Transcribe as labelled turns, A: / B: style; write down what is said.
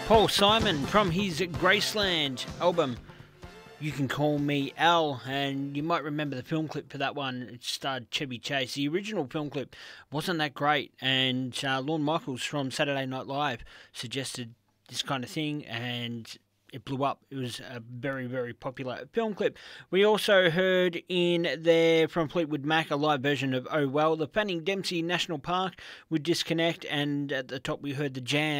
A: Paul Simon from his Graceland album, You Can Call Me Al, and you might remember the film clip for that one. It starred Chevy Chase. The original film clip wasn't that great, and Lorne Michaels from Saturday Night Live suggested this kind of thing, and it blew up. It was a very, very popular film clip. We also heard in there from Fleetwood Mac a live version of Oh Well, the Fanning Dempsey National Park with Disconnect, and at the top we heard The Jam